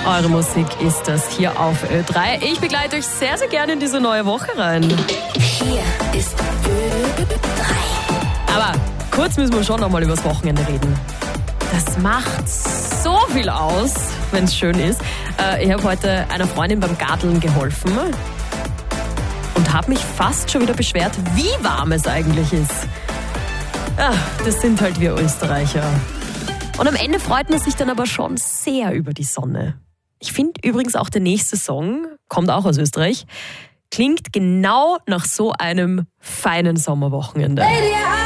Eure Musik ist das hier auf Ö3. Ich begleite euch sehr, sehr gerne in diese neue Woche rein. Hier ist Ö3. Aber kurz müssen wir schon nochmal über das Wochenende reden. Das macht so viel aus, wenn es schön ist. Ich habe heute einer Freundin beim Garteln geholfen und habe mich fast schon wieder beschwert, wie warm es eigentlich ist. Ach, das sind halt wir Österreicher. Und am Ende freut man sich dann aber schon sehr über die Sonne. Ich finde übrigens auch der nächste Song, kommt auch aus Österreich, klingt genau nach so einem feinen Sommerwochenende.